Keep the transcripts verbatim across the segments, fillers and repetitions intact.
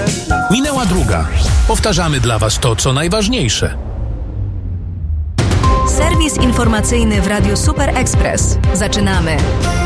Minęła druga. Powtarzamy dla Was to, co najważniejsze. Serwis informacyjny w Radiu Super Express. Zaczynamy.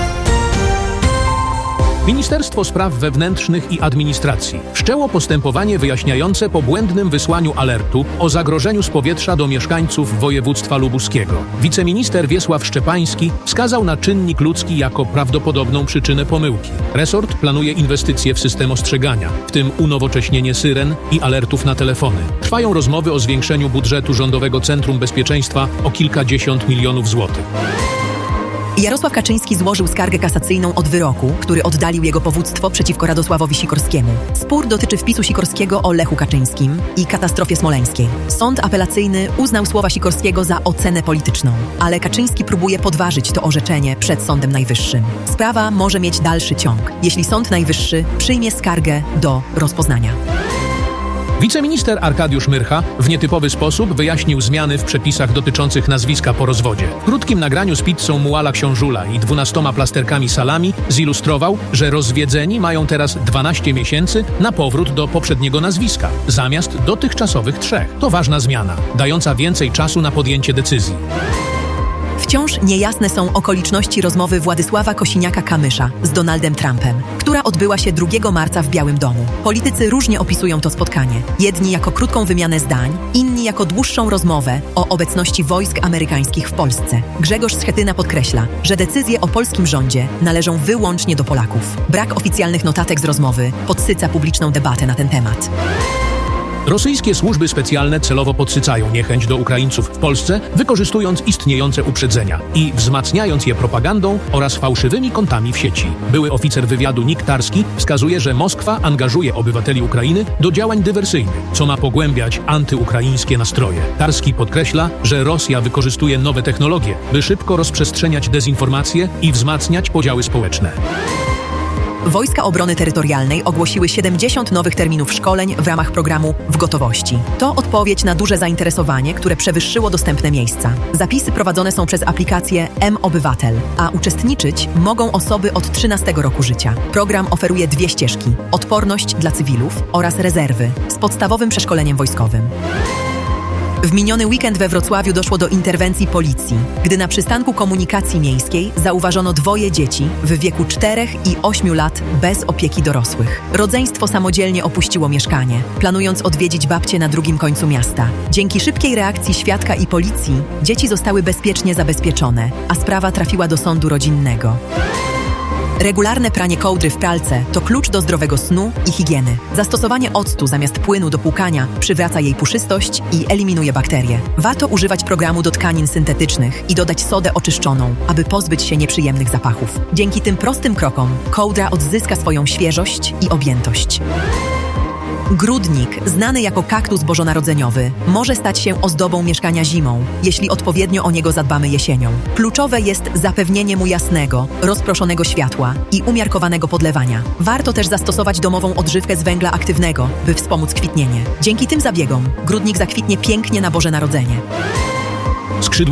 Ministerstwo Spraw Wewnętrznych i Administracji wszczęło postępowanie wyjaśniające po błędnym wysłaniu alertu o zagrożeniu z powietrza do mieszkańców województwa lubuskiego. Wiceminister Wiesław Szczepański wskazał na czynnik ludzki jako prawdopodobną przyczynę pomyłki. Resort planuje inwestycje w system ostrzegania, w tym unowocześnienie syren i alertów na telefony. Trwają rozmowy o zwiększeniu budżetu Rządowego Centrum Bezpieczeństwa o kilkadziesiąt milionów złotych. Jarosław Kaczyński złożył skargę kasacyjną od wyroku, który oddalił jego powództwo przeciwko Radosławowi Sikorskiemu. Spór dotyczy wpisu Sikorskiego o Lechu Kaczyńskim i katastrofie smoleńskiej. Sąd apelacyjny uznał słowa Sikorskiego za ocenę polityczną, ale Kaczyński próbuje podważyć to orzeczenie przed Sądem Najwyższym. Sprawa może mieć dalszy ciąg, jeśli Sąd Najwyższy przyjmie skargę do rozpoznania. Wiceminister Arkadiusz Myrcha w nietypowy sposób wyjaśnił zmiany w przepisach dotyczących nazwiska po rozwodzie. W krótkim nagraniu z pizzą Muala Książula i dwunastoma plasterkami salami zilustrował, że rozwiedzeni mają teraz dwanaście miesięcy na powrót do poprzedniego nazwiska, zamiast dotychczasowych trzech. To ważna zmiana, dająca więcej czasu na podjęcie decyzji. Wciąż niejasne są okoliczności rozmowy Władysława Kosiniaka-Kamysza z Donaldem Trumpem, która odbyła się drugiego marca w Białym Domu. Politycy różnie opisują to spotkanie. Jedni jako krótką wymianę zdań, inni jako dłuższą rozmowę o obecności wojsk amerykańskich w Polsce. Grzegorz Schetyna podkreśla, że decyzje o polskim rządzie należą wyłącznie do Polaków. Brak oficjalnych notatek z rozmowy podsyca publiczną debatę na ten temat. Rosyjskie służby specjalne celowo podsycają niechęć do Ukraińców w Polsce, wykorzystując istniejące uprzedzenia i wzmacniając je propagandą oraz fałszywymi kontami w sieci. Były oficer wywiadu Nick Tarski wskazuje, że Moskwa angażuje obywateli Ukrainy do działań dywersyjnych, co ma pogłębiać antyukraińskie nastroje. Tarski podkreśla, że Rosja wykorzystuje nowe technologie, by szybko rozprzestrzeniać dezinformację i wzmacniać podziały społeczne. Wojska Obrony Terytorialnej ogłosiły siedemdziesiąt nowych terminów szkoleń w ramach programu W Gotowości. To odpowiedź na duże zainteresowanie, które przewyższyło dostępne miejsca. Zapisy prowadzone są przez aplikację M-Obywatel, a uczestniczyć mogą osoby od trzynastego roku życia. Program oferuje dwie ścieżki: odporność dla cywilów oraz rezerwy z podstawowym przeszkoleniem wojskowym. W miniony weekend we Wrocławiu doszło do interwencji policji, gdy na przystanku komunikacji miejskiej zauważono dwoje dzieci w wieku czterech i ośmiu lat bez opieki dorosłych. Rodzeństwo samodzielnie opuściło mieszkanie, planując odwiedzić babcię na drugim końcu miasta. Dzięki szybkiej reakcji świadka i policji dzieci zostały bezpiecznie zabezpieczone, a sprawa trafiła do sądu rodzinnego. Regularne pranie kołdry w pralce to klucz do zdrowego snu i higieny. Zastosowanie octu zamiast płynu do płukania przywraca jej puszystość i eliminuje bakterie. Warto używać programu do tkanin syntetycznych i dodać sodę oczyszczoną, aby pozbyć się nieprzyjemnych zapachów. Dzięki tym prostym krokom kołdra odzyska swoją świeżość i objętość. Grudnik, znany jako kaktus bożonarodzeniowy, może stać się ozdobą mieszkania zimą, jeśli odpowiednio o niego zadbamy jesienią. Kluczowe jest zapewnienie mu jasnego, rozproszonego światła i umiarkowanego podlewania. Warto też zastosować domową odżywkę z węgla aktywnego, by wspomóc kwitnienie. Dzięki tym zabiegom grudnik zakwitnie pięknie na Boże Narodzenie.